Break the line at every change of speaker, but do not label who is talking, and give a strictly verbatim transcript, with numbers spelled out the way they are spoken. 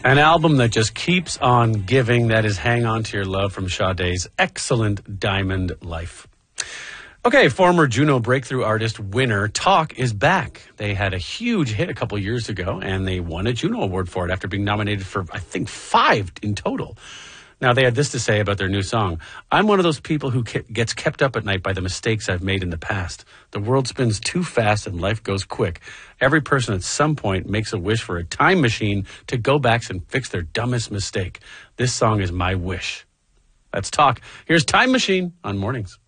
An album that just keeps on giving. That is Hang On To Your Love from Sade's excellent Diamond Life. Okay, former Juno Breakthrough Artist winner Talk is back. They had a huge hit a couple years ago, and they won a Juno Award for it after being nominated for, I think, five in total. Now, they had this to say about their new song. I'm one of those people who ke- gets kept up at night by the mistakes I've made in the past. The world spins too fast and life goes quick. Every person at some point makes a wish for a time machine to go back and fix their dumbest mistake. This song is my wish. That's Talk. Here's Time Machine on Mornings.